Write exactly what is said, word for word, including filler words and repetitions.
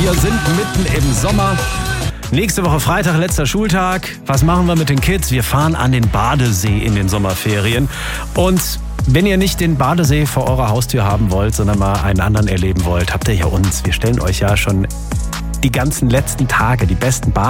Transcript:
Wir sind mitten im Sommer. Nächste Woche Freitag, letzter Schultag. Was machen wir mit den Kids? Wir fahren an den Badesee in den Sommerferien. Und wenn ihr nicht den Badesee vor eurer Haustür haben wollt, sondern mal einen anderen erleben wollt, habt ihr ja uns. Wir stellen euch ja schon die ganzen letzten Tage die besten Bad